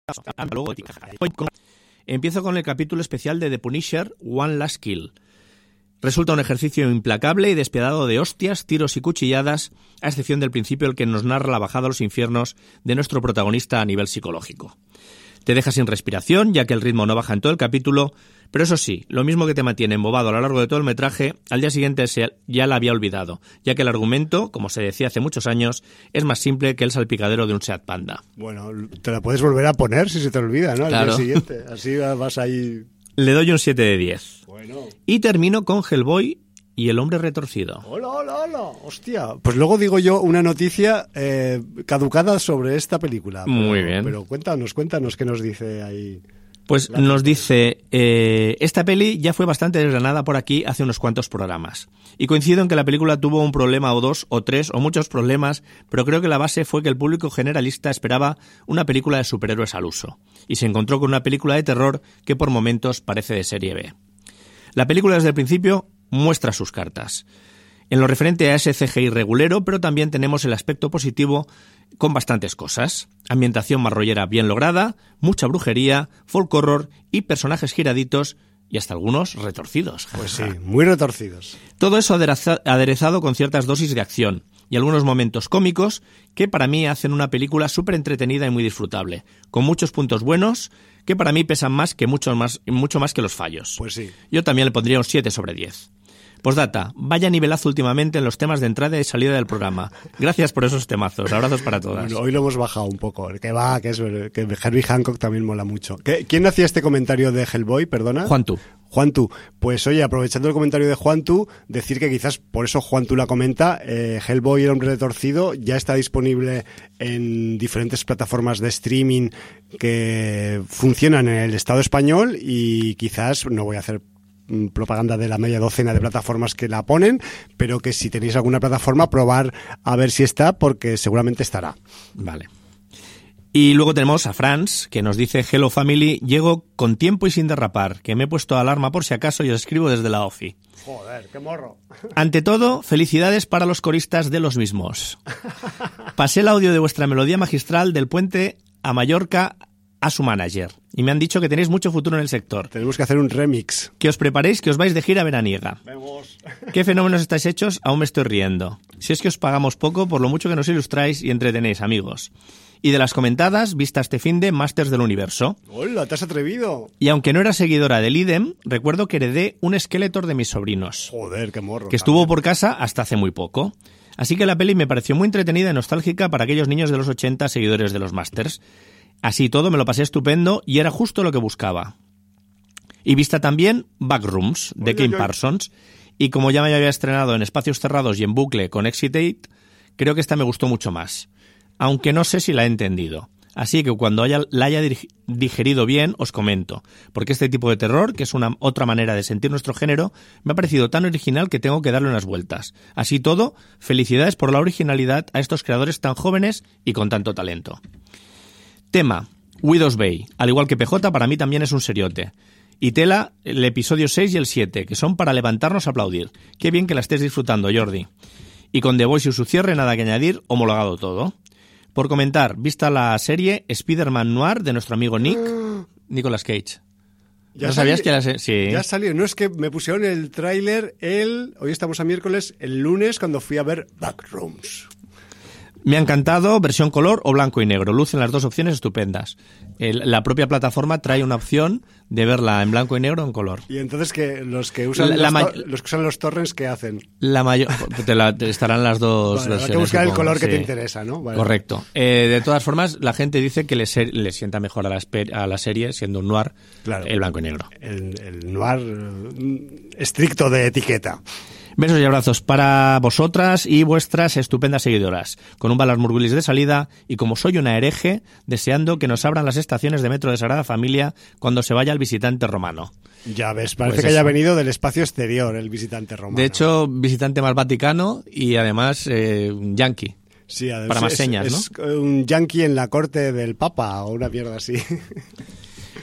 Empiezo con el capítulo especial de The Punisher, One Last Kill. Resulta un ejercicio implacable y despiadado de hostias, tiros y cuchilladas, a excepción del principio, el que nos narra la bajada a los infiernos de nuestro protagonista a nivel psicológico. Te deja sin respiración, ya que el ritmo no baja en todo el capítulo, pero eso sí, lo mismo que te mantiene embobado a lo largo de todo el metraje, al día siguiente ya la había olvidado, ya que el argumento, como se decía hace muchos años, es más simple que el salpicadero de un Seat Panda. Bueno, te la puedes volver a poner si se te olvida, ¿no? Claro. Al día siguiente, así vas ahí... Le doy un 7 de 10. Bueno. Y termino con Hellboy y el hombre retorcido. ¡Hola, hola, hola! ¡Hostia! Pues luego digo yo una noticia caducada sobre esta película. Muy bien. Pero cuéntanos qué nos dice ahí. Pues nos dice, esta peli ya fue bastante desgranada por aquí hace unos cuantos programas. Y coincido en que la película tuvo un problema o dos, o tres, o muchos problemas, pero creo que la base fue que el público generalista esperaba una película de superhéroes al uso. Y se encontró con una película de terror que por momentos parece de serie B. La película desde el principio muestra sus cartas. En lo referente a ese CGI regulero, pero también tenemos el aspecto positivo con bastantes cosas. Ambientación marrollera bien lograda, mucha brujería, folk horror y personajes giraditos y hasta algunos retorcidos. Pues sí, muy retorcidos. Todo eso aderezado con ciertas dosis de acción y algunos momentos cómicos que para mí hacen una película súper entretenida y muy disfrutable, con muchos puntos buenos que para mí pesan más que mucho más que los fallos. Pues sí. Yo también le pondría un 7 sobre 10. Postdata, vaya nivelazo últimamente en los temas de entrada y salida del programa. Gracias por esos temazos. Abrazos para todas. Bueno, hoy lo hemos bajado un poco. Que Herbie Hancock también mola mucho. ¿Quién hacía este comentario de Hellboy, perdona? Juantu. Juantu, pues oye, aprovechando el comentario de Juantu, decir que quizás por eso Juantu la comenta, Hellboy, el hombre retorcido, ya está disponible en diferentes plataformas de streaming que funcionan en el Estado español y quizás, no voy a hacer propaganda de la media docena de plataformas que la ponen, pero que si tenéis alguna plataforma, probar a ver si está, porque seguramente estará. Vale. Y luego tenemos a Franz, que nos dice: Hello Family, llego con tiempo y sin derrapar, que me he puesto alarma por si acaso y os escribo desde la OFI. Joder, qué morro. Ante todo, felicidades para los coristas de los mismos. Pasé el audio de vuestra melodía magistral del puente a Mallorca a su manager, y me han dicho que tenéis mucho futuro en el sector. Tenemos que hacer un remix. Que os preparéis, que os vais de gira veraniega. Vemos. ¿Qué fenómenos estáis hechos? Aún me estoy riendo. Si es que os pagamos poco por lo mucho que nos ilustráis y entretenéis, amigos. Y de las comentadas, vista este finde, Masters del Universo. ¡Hola, te has atrevido! Y aunque no era seguidora del IDEM, recuerdo que heredé un Skeletor de mis sobrinos. Joder, qué morro. Que estuvo por casa hasta hace muy poco. Así que la peli me pareció muy entretenida y nostálgica para aquellos niños de los 80 seguidores de los Masters. Así todo me lo pasé estupendo y era justo lo que buscaba. Y vista también Backrooms, de Kim Parsons. Y como ya me había estrenado en espacios cerrados y en bucle con Exit 8, creo que esta me gustó mucho más. Aunque no sé si la he entendido. Así que cuando la haya digerido bien, os comento. Porque este tipo de terror, que es otra manera de sentir nuestro género, me ha parecido tan original que tengo que darle unas vueltas. Así todo, felicidades por la originalidad a estos creadores tan jóvenes y con tanto talento. Tema, Widow's Bay. Al igual que PJ, para mí también es un seriote. Y tela, el episodio 6 y el 7, que son para levantarnos a aplaudir. Qué bien que la estés disfrutando, Jordi. Y con The Voice y su cierre, nada que añadir, homologado todo. Por comentar, vista la serie Spider-Man Noir de nuestro amigo Nicolas Cage. ¿No sabías que la serie? Sí. Ya salió. No, es que me pusieron el tráiler hoy estamos a miércoles, el lunes, cuando fui a ver Backrooms. Me ha encantado, versión color o blanco y negro. Lucen las dos opciones estupendas. La propia plataforma trae una opción de verla en blanco y negro o en color. Y entonces los que usan los que usan los torrents, ¿qué hacen? Estarán las dos versiones. Hay que buscar el color que sí. te interesa, ¿no? Vale. Correcto. De todas formas, la gente dice que le sienta mejor a la serie, siendo un noir, claro, el blanco y negro. El noir estricto de etiqueta. Besos y abrazos para vosotras y vuestras estupendas seguidoras. Con un Balas Murgulis de salida y como soy una hereje, deseando que nos abran las estaciones de metro de Sagrada Familia cuando se vaya el visitante romano. Ya ves, parece que haya venido del espacio exterior el visitante romano. De hecho, visitante más vaticano y además yanqui. Sí, para más señas, ¿no? Es un yanqui en la corte del Papa o una mierda así.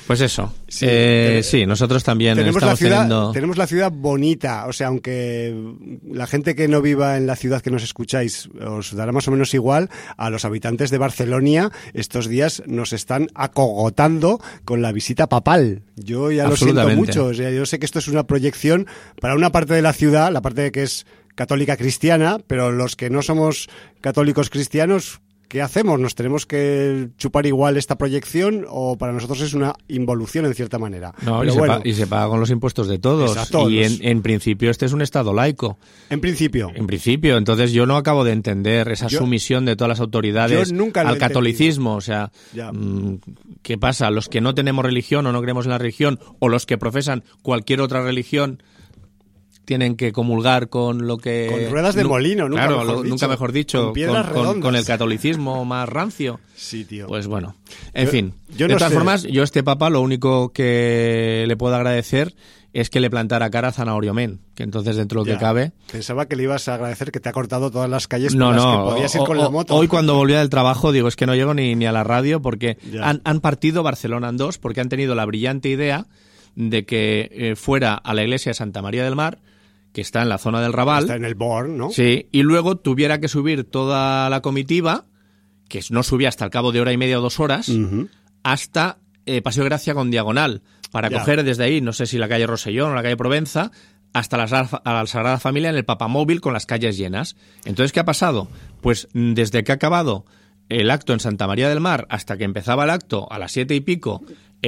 Pues eso. Sí, sí, nosotros también tenemos estamos teniendo... Tenemos la ciudad bonita, o sea, aunque la gente que no viva en la ciudad que nos escucháis os dará más o menos igual, a los habitantes de Barcelona estos días nos están acogotando con la visita papal. Yo ya lo siento mucho, o sea, yo sé que esto es una proyección para una parte de la ciudad, la parte que es católica cristiana, pero los que no somos católicos cristianos, ¿qué hacemos? ¿Nos tenemos que chupar igual esta proyección o para nosotros es una involución en cierta manera? No, y se paga con los impuestos de todos. Exacto, y en principio este es un Estado laico. En principio. En principio. Entonces yo no acabo de entender esa sumisión de todas las autoridades al catolicismo. O sea, ¿qué pasa? Los que no tenemos religión o no creemos en la religión o los que profesan cualquier otra religión tienen que comulgar con lo que... Con ruedas de molino, nunca mejor dicho, con el catolicismo más rancio. Sí, tío. Pues bueno, en fin. De todas formas, yo a este papa lo único que le puedo agradecer es que le plantara cara a Zanahorio Men, que entonces dentro de lo que cabe... Pensaba que le ibas a agradecer que te ha cortado todas las calles por las que podías ir con la moto. Hoy cuando volvía del trabajo digo, es que no llego ni a la radio porque han partido Barcelona en dos porque han tenido la brillante idea de que fuera a la iglesia de Santa María del Mar, que está en la zona del Raval. Está en el Born, ¿no? Sí, y luego tuviera que subir toda la comitiva, que no subía hasta el cabo de hora y media o 2 horas, hasta Paseo de Gracia con diagonal, para coger desde ahí, no sé si la calle Rosellón o la calle Provenza, hasta la Sagrada Familia en el Papamóvil con las calles llenas. Entonces, ¿qué ha pasado? Pues desde que ha acabado el acto en Santa María del Mar hasta que empezaba el acto a las 7 y pico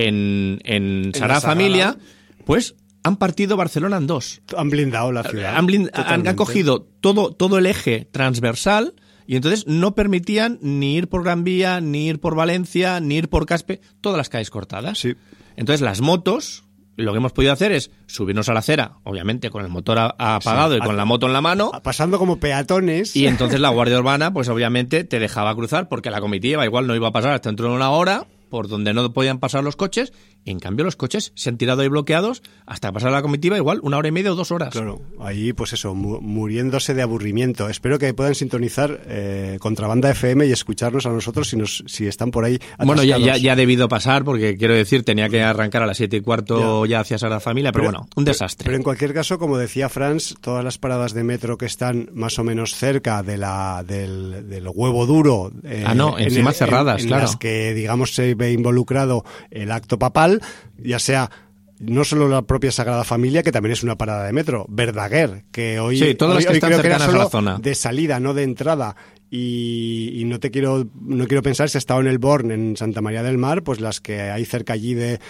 en Sagrada Familia, pues... han partido Barcelona en dos. Han blindado la ciudad. Han cogido todo el eje transversal y entonces no permitían ni ir por Gran Vía, ni ir por Valencia, ni ir por Caspe, todas las calles cortadas. Sí. Entonces las motos, lo que hemos podido hacer es subirnos a la acera, obviamente con el motor apagado y con la moto en la mano. Pasando como peatones. Y entonces la Guardia Urbana, pues obviamente te dejaba cruzar porque la comitiva igual no iba a pasar hasta dentro de una hora, por donde no podían pasar los coches, y en cambio los coches se han tirado ahí bloqueados hasta pasar la comitiva igual 1 hora y media o 2 horas. Claro, ahí pues eso, muriéndose de aburrimiento. Espero que puedan sintonizar Contrabanda FM y escucharnos a nosotros si están por ahí atascados. Bueno, ya ha debido pasar, porque quiero decir, tenía que arrancar a las 7:15 ya hacia Sagrada Familia, pero bueno, un desastre. Pero en cualquier caso, como decía Franz, todas las paradas de metro que están más o menos cerca del huevo duro... encima cerradas, claro. En las que, digamos, se ve involucrado el acto papal, ya sea no solo la propia Sagrada Familia, que también es una parada de metro, Verdaguer, que hoy, todas las que están creo que era cercanas solo a la zona de salida, no de entrada. Y no quiero pensar si ha estado en el Born, en Santa María del Mar, pues las que hay cerca allí de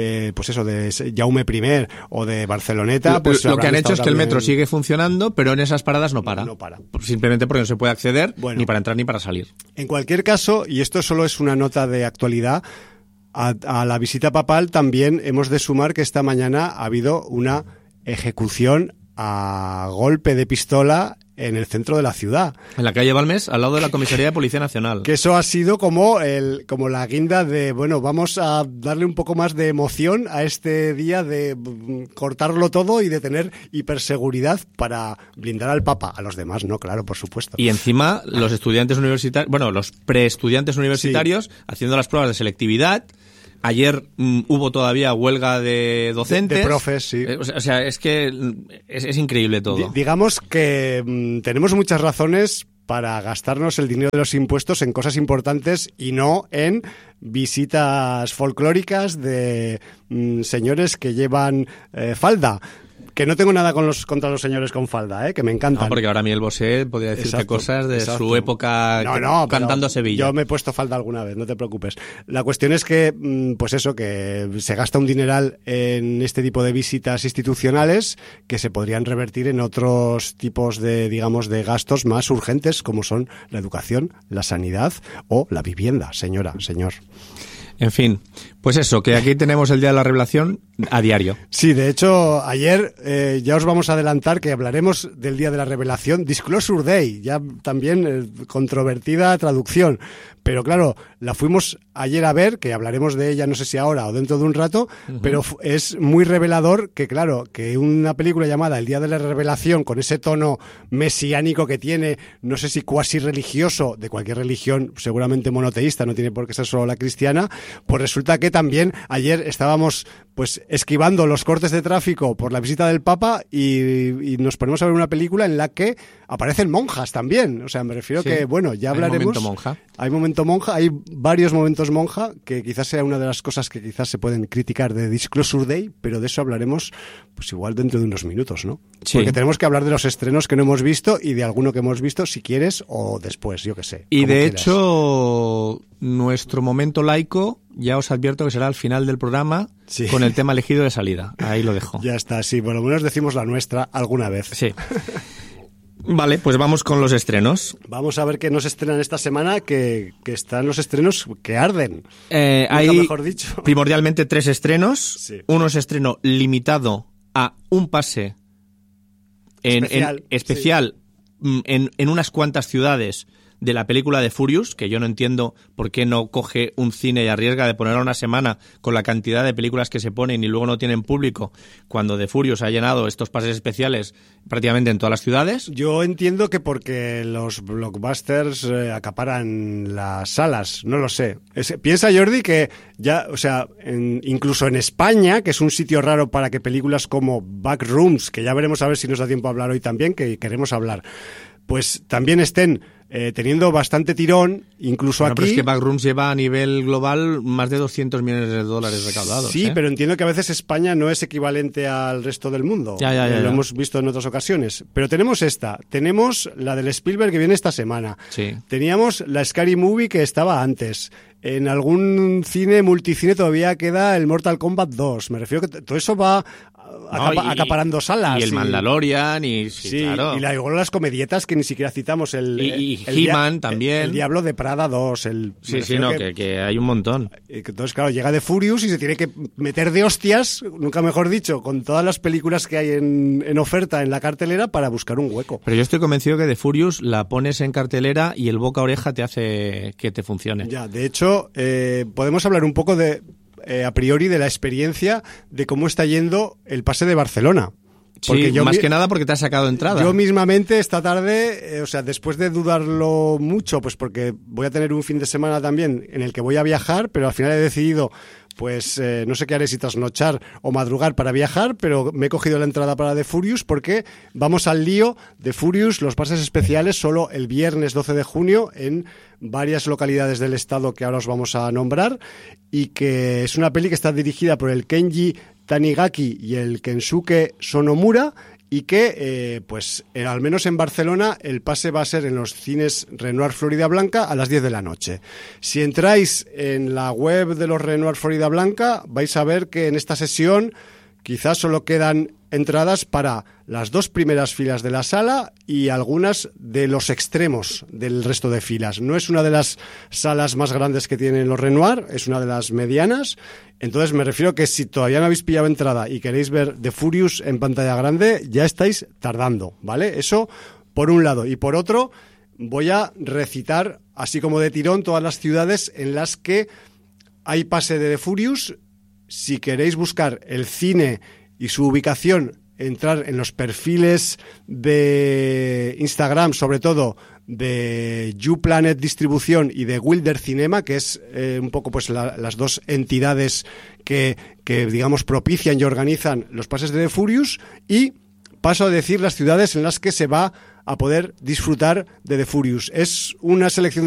Jaume I o de Barceloneta. Pues lo que han hecho es que el metro sigue funcionando, pero en esas paradas no para. No para. Simplemente porque no se puede acceder ni para entrar ni para salir. En cualquier caso, y esto solo es una nota de actualidad, a la visita papal también hemos de sumar que esta mañana ha habido una ejecución a golpe de pistola en el centro de la ciudad. En la calle Balmes, al lado de la Comisaría de Policía Nacional. Que eso ha sido como la guinda de, vamos a darle un poco más de emoción a este día de cortarlo todo y de tener hiperseguridad para blindar al Papa. A los demás no, claro, por supuesto. Y encima los estudiantes universitarios, los preestudiantes universitarios haciendo las pruebas de selectividad. Ayer hubo todavía huelga de docentes. De profes, sí. O sea, es que es increíble todo. Digamos que tenemos muchas razones para gastarnos el dinero de los impuestos en cosas importantes y no en visitas folclóricas de señores que llevan falda. Que no tengo nada contra los señores con falda, que me encantan. No, porque ahora Miguel Bosé podría decirte cosas de su época cantando Sevilla. Yo me he puesto falda alguna vez, no te preocupes. La cuestión es que, pues eso, que se gasta un dineral en este tipo de visitas institucionales que se podrían revertir en otros tipos de, digamos, de gastos más urgentes, como son la educación, la sanidad o la vivienda, señora, señor. En fin, pues eso, que aquí tenemos el Día de la Revelación a diario. Sí, de hecho, ayer ya os vamos a adelantar que hablaremos del Día de la Revelación, Disclosure Day, ya también controvertida traducción, pero claro, la fuimos ayer a ver, que hablaremos de ella no sé si ahora o dentro de un rato, pero es muy revelador que, claro, que una película llamada El Día de la Revelación, con ese tono mesiánico que tiene, no sé si cuasi religioso, de cualquier religión, seguramente monoteísta, no tiene por qué ser solo la cristiana, pues resulta que también ayer estábamos pues esquivando los cortes de tráfico por la visita del Papa y nos ponemos a ver una película en la que aparecen monjas también. O sea, me refiero que, bueno, ya hablaremos. Hay momento monja. Hay momento monja, hay varios momentos monja, que quizás sea una de las cosas que quizás se pueden criticar de Disclosure Day, pero de eso hablaremos pues igual dentro de unos minutos, ¿no? Sí. Porque tenemos que hablar de los estrenos que no hemos visto y de alguno que hemos visto, si quieres, o después, yo qué sé. Y de quieras. hecho, nuestro momento laico, ya os advierto que será al final del programa, sí, con el tema elegido de salida. Ahí lo dejo. Ya está, sí, por lo menos decimos la nuestra alguna vez. Sí. Vale, pues vamos con los estrenos. Vamos a ver qué nos estrenan esta semana, que están los estrenos que arden. Hay mejor dicho. Primordialmente 3 estrenos. Sí. Uno es estreno limitado a un pase especial sí, en unas cuantas ciudades de la película de Furious, que yo no entiendo por qué no coge un cine y arriesga de ponerla una semana con la cantidad de películas que se ponen y luego no tienen público, cuando The Furious ha llenado estos pases especiales prácticamente en todas las ciudades. Yo entiendo que porque los blockbusters acaparan las salas, no lo sé. Piensa, Jordi, que ya, o sea, incluso en España, que es un sitio raro para que películas como Backrooms, que ya veremos a ver si nos da tiempo a hablar hoy también, que queremos hablar, pues también estén teniendo bastante tirón, incluso aquí. Pero es que Backrooms lleva a nivel global más de 200 millones de dólares recaudados. Sí, pero entiendo que a veces España no es equivalente al resto del mundo. Ya. Lo hemos visto en otras ocasiones. Pero tenemos tenemos la del Spielberg que viene esta semana. Sí. Teníamos la Scary Movie que estaba antes. En algún multicine todavía queda el Mortal Kombat 2. Me refiero que todo eso va acaparando salas. Y el Mandalorian, sí, claro. Y luego las comedietas que ni siquiera citamos. Y He-Man también. El Diablo de Prada 2. Que hay un montón. Entonces, claro, llega The Furious y se tiene que meter de hostias, nunca mejor dicho, con todas las películas que hay en oferta en la cartelera para buscar un hueco. Pero yo estoy convencido que The Furious la pones en cartelera y el boca a oreja te hace que te funcione. Ya, de hecho, podemos hablar un poco a priori de la experiencia de cómo está yendo el pase de Barcelona. Porque más que nada porque te has sacado entrada. Yo mismamente esta tarde, o sea, después de dudarlo mucho, pues porque voy a tener un fin de semana también en el que voy a viajar, pero al final he decidido, pues no sé qué haré, si trasnochar o madrugar para viajar, pero me he cogido la entrada para The Furious porque vamos al lío de Furious, los pases especiales solo el viernes 12 de junio en varias localidades del estado que ahora os vamos a nombrar, y que es una peli que está dirigida por el Kenji Tanigaki y el Kensuke Sonomura, y que, al menos en Barcelona, el pase va a ser en los cines Renoir Florida Blanca a las 10 de la noche. Si entráis en la web de los Renoir Florida Blanca, vais a ver que en esta sesión quizás solo quedan entradas para las 2 primeras filas de la sala y algunas de los extremos del resto de filas. No es una de las salas más grandes que tienen los Renoir, es una de las medianas. Entonces me refiero que si todavía no habéis pillado entrada y queréis ver The Furious en pantalla grande, ya estáis tardando, ¿vale? Eso por un lado. Y por otro, voy a recitar, así como de tirón, todas las ciudades en las que hay pase de The Furious. Si queréis buscar el cine y su ubicación, entrar en los perfiles de Instagram, sobre todo de YouPlanet Distribución y de Wilder Cinema, que es un poco pues las dos entidades que digamos propician y organizan los pases de The Furious, y paso a decir las ciudades en las que se va a poder disfrutar de The Furious. Es una selección